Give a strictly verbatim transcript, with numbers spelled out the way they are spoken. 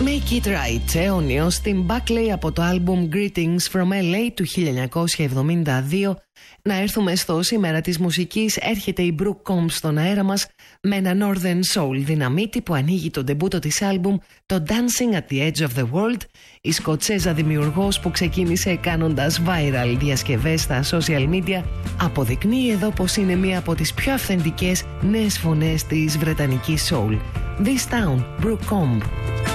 Make It Right, αιώνιο στην Buckley από το άλμπουμ Greetings from ελ έι του χίλια εννιακόσια εβδομήντα δύο. Να έρθουμε στο σήμερα της μουσικής. Έρχεται η Brooke Combs στον αέρα μας με ένα Northern Soul δυναμίτη που ανοίγει το ντεμπούτο της άλμπουμ, το Dancing at the Edge of the World. Η Σκοτσέζα δημιουργός που ξεκίνησε κάνοντας viral διασκευές στα social media αποδεικνύει εδώ πως είναι μία από τις πιο αυθεντικές νέες φωνές της βρετανικής soul. This Town, Brooke Combs.